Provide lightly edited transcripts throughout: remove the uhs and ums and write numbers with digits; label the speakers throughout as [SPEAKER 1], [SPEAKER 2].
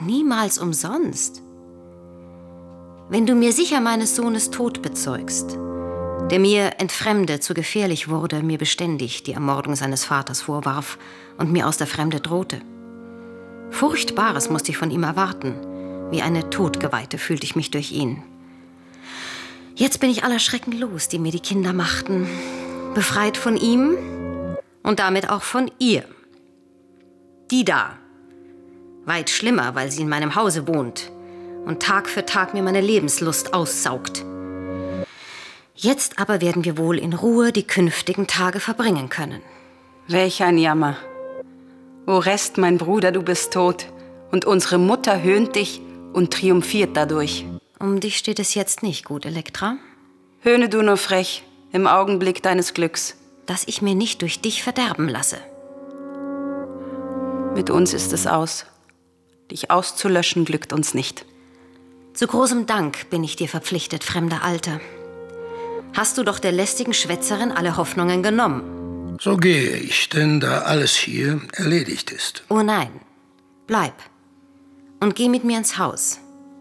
[SPEAKER 1] Niemals umsonst. Wenn du mir sicher meines Sohnes Tod bezeugst, der mir entfremdet so gefährlich wurde, mir beständig die Ermordung seines Vaters vorwarf und mir aus der Fremde drohte. Furchtbares musste ich von ihm erwarten. Wie eine Todgeweihte fühlte ich mich durch ihn. Jetzt bin ich aller Schrecken los, die mir die Kinder machten. Befreit von ihm und damit auch von ihr. Die da. Weit schlimmer, weil sie in meinem Hause wohnt und Tag für Tag mir meine Lebenslust aussaugt. Jetzt aber werden wir wohl in Ruhe die künftigen Tage verbringen können.
[SPEAKER 2] Welch ein Jammer. Orest, mein Bruder, du bist tot. Und unsere Mutter höhnt dich und triumphiert dadurch.
[SPEAKER 1] Um dich steht es jetzt nicht gut, Elektra.
[SPEAKER 2] Höhne du nur frech, im Augenblick deines Glücks.
[SPEAKER 1] Dass ich mir nicht durch dich verderben lasse.
[SPEAKER 2] Mit uns ist es aus. Dich auszulöschen glückt uns nicht.
[SPEAKER 1] Zu großem Dank bin ich dir verpflichtet, fremder Alter. Hast du doch der lästigen Schwätzerin alle Hoffnungen genommen.
[SPEAKER 3] So gehe ich, denn da alles hier erledigt ist.
[SPEAKER 1] Oh nein, bleib und geh mit mir ins Haus.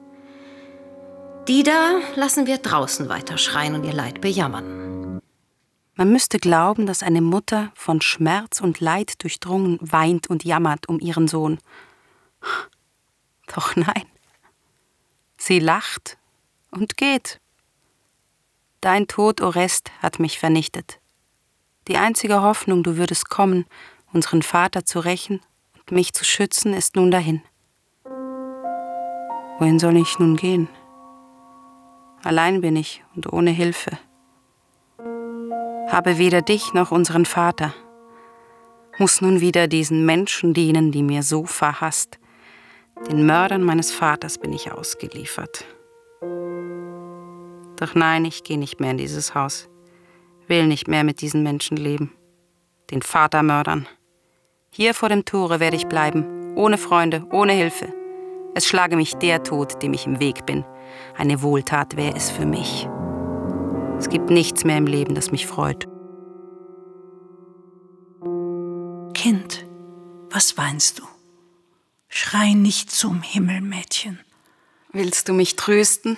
[SPEAKER 1] Die da lassen wir draußen weiter schreien und ihr Leid bejammern.
[SPEAKER 2] Man müsste glauben, dass eine Mutter von Schmerz und Leid durchdrungen weint und jammert um ihren Sohn. Doch nein, sie lacht und geht. Dein Tod, Orest, hat mich vernichtet. Die einzige Hoffnung, du würdest kommen, unseren Vater zu rächen und mich zu schützen, ist nun dahin. Wohin soll ich nun gehen? Allein bin ich und ohne Hilfe. Habe weder dich noch unseren Vater. Muss nun wieder diesen Menschen dienen, die mir so verhasst. Den Mördern meines Vaters bin ich ausgeliefert. Doch nein, ich gehe nicht mehr in dieses Haus. Will nicht mehr mit diesen Menschen leben. Den Vatermördern. Hier vor dem Tore werde ich bleiben. Ohne Freunde, ohne Hilfe. Es schlage mich der Tod, dem ich im Weg bin. Eine Wohltat wäre es für mich. Es gibt nichts mehr im Leben, das mich freut.
[SPEAKER 4] Kind, was weinst du? Schrei nicht zum Himmel, Mädchen.
[SPEAKER 2] Willst du mich trösten?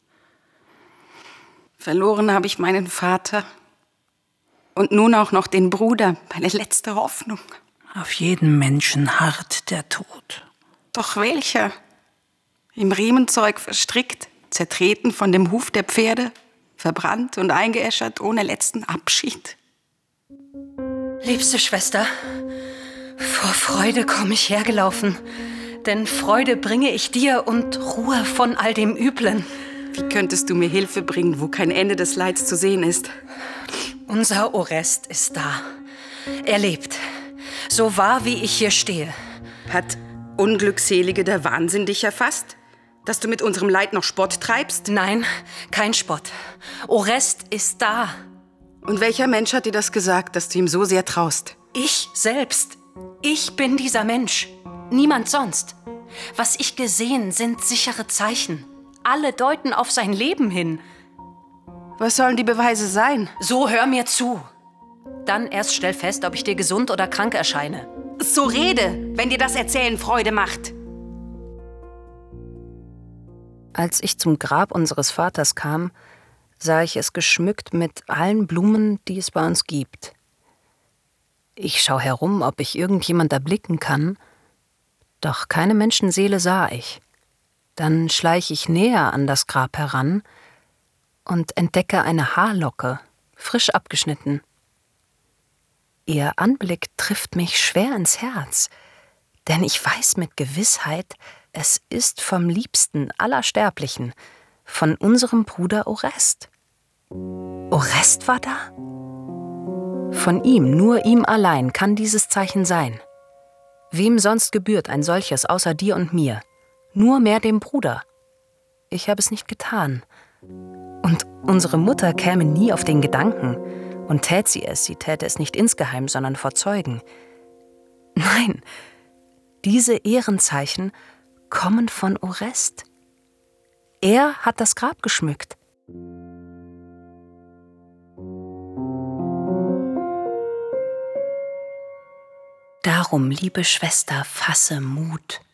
[SPEAKER 2] Verloren habe ich meinen Vater. Und nun auch noch den Bruder, meine letzte Hoffnung.
[SPEAKER 4] Auf jeden Menschen harrt der Tod.
[SPEAKER 2] Doch welcher? Im Riemenzeug verstrickt, zertreten von dem Huf der Pferde, verbrannt und eingeäschert ohne letzten Abschied.
[SPEAKER 5] Liebste Schwester, vor Freude komm ich hergelaufen, denn Freude bringe ich dir und Ruhe von all dem Üblen.
[SPEAKER 2] Wie könntest du mir Hilfe bringen, wo kein Ende des Leids zu sehen ist?
[SPEAKER 5] Unser Orest ist da. Er lebt, so wahr wie ich hier stehe.
[SPEAKER 2] Hat Unglückselige der Wahnsinn dich erfasst? Dass du mit unserem Leid noch Spott treibst?
[SPEAKER 5] Nein, kein Spott. Orest ist da.
[SPEAKER 2] Und welcher Mensch hat dir das gesagt, dass du ihm so sehr traust?
[SPEAKER 5] Ich selbst. Ich bin dieser Mensch. Niemand sonst. Was ich gesehen, sind sichere Zeichen. Alle deuten auf sein Leben hin.
[SPEAKER 2] Was sollen die Beweise sein?
[SPEAKER 5] So hör mir zu. Dann erst stell fest, ob ich dir gesund oder krank erscheine.
[SPEAKER 2] So rede, wenn dir das Erzählen Freude macht.
[SPEAKER 1] Als ich zum Grab unseres Vaters kam, sah ich es geschmückt mit allen Blumen, die es bei uns gibt. Ich schau herum, ob ich irgendjemand erblicken kann, doch keine Menschenseele sah ich. Dann schleich ich näher an das Grab heran und entdecke eine Haarlocke, frisch abgeschnitten. Ihr Anblick trifft mich schwer ins Herz, denn ich weiß mit Gewissheit, es ist vom Liebsten aller Sterblichen, von unserem Bruder Orest. Orest war da? Von ihm, nur ihm allein, kann dieses Zeichen sein. Wem sonst gebührt ein solches außer dir und mir? Nur mehr dem Bruder. Ich habe es nicht getan. Und unsere Mutter käme nie auf den Gedanken. Und tät sie täte es nicht insgeheim, sondern vor Zeugen. Nein, diese Ehrenzeichen kommen von Orest. Er hat das Grab geschmückt. Darum, liebe Schwester, fasse Mut.